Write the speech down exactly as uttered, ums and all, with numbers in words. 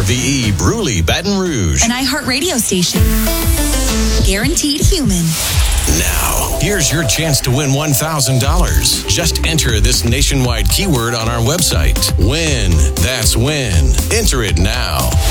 R V E Bruley, Baton Rouge. An iHeart radio station. Guaranteed human. Now, here's your chance to win one thousand dollars. Just enter this nationwide keyword on our website. Win. That's win. Enter it now.